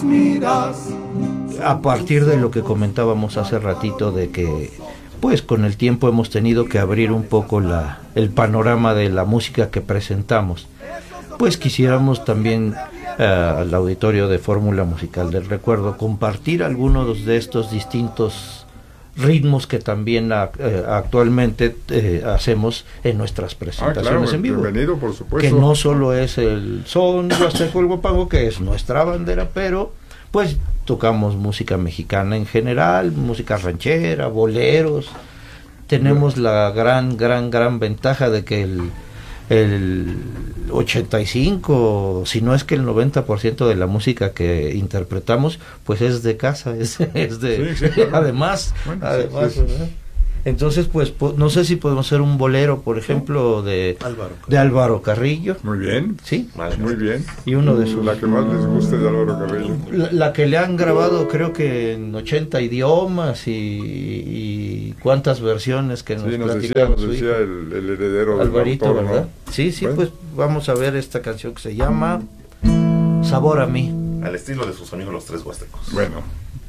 A partir de lo que comentábamos hace ratito, de que pues con el tiempo hemos tenido que abrir un poco el panorama de la música que presentamos, pues quisiéramos también al auditorio de Fórmula Musical del Recuerdo compartir algunos de estos distintos ritmos que también actualmente hacemos en nuestras presentaciones, claro, en vivo. Bienvenido, por supuesto. Que no solo es el son huasteco, el huapango, que es nuestra bandera, pero pues tocamos música mexicana en general, música ranchera, boleros. Tenemos la gran ventaja de que el 85, si no es que el 90% de la música que interpretamos, pues es de casa, es de sí, claro. además, sí. Entonces, pues no sé si podemos hacer un bolero, por ejemplo, de Álvaro Carrillo. Muy bien. Sí. Muy bien. Y uno de sus... La que más les guste de Álvaro Carrillo. La que le han grabado creo que en 80 idiomas y cuántas versiones que nos decía el heredero Alvarito, del autor, ¿verdad? ¿no? Sí, Bueno. pues vamos a ver esta canción que se llama Sabor a mí. Al estilo de sus amigos los Tres Huastecos. Bueno.